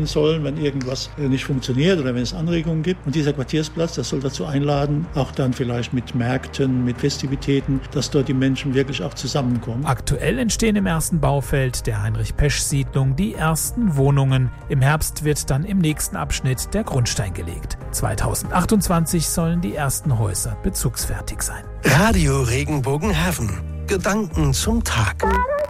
sollen, wenn irgendwas nicht funktioniert oder wenn es Anregungen gibt. Und dieser Quartiersplatz, das soll dazu einladen, auch dann vielleicht mit Märkten, mit Festivitäten, dass dort die Menschen wirklich auch zusammenkommen. Aktuell entstehen im ersten Baufeld der Heinrich-Pesch-Siedlung die ersten Wohnungen. Im Herbst wird dann im nächsten Abschnitt der Grundstein gelegt. 2028 sollen die ersten Häuser bezugsfertig sein. Radio Regenbogen Heaven. Gedanken zum Tag.